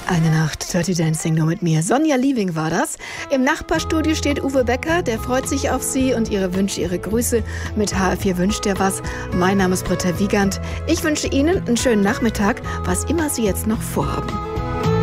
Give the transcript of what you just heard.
Eine Nacht Dirty Dancing nur mit mir. Sonja Liebing war das. Im Nachbarstudio steht Uwe Becker, der freut sich auf Sie und Ihre Wünsche, Ihre Grüße. Mit HR4 wünscht er was. Mein Name ist Britta Wiegand. Ich wünsche Ihnen einen schönen Nachmittag, was immer Sie jetzt noch vorhaben.